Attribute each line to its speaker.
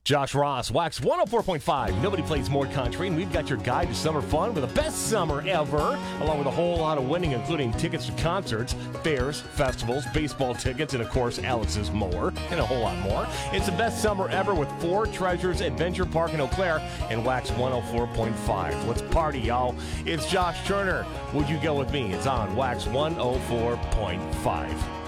Speaker 1: Josh Ross, Wax 104.5. Nobody plays more country, and we've got your guide to summer fun with the best summer ever, along with a whole lot of winning, including tickets to concerts, fairs, festivals, baseball tickets, and, of course, Alex's mower, and a whole lot more. It's the best summer ever with Four Treasures Adventure Park in Eau Claire and Wax 104.5. Let's party, y'all. It's Josh Turner. Would you go with me? It's on Wax 104.5.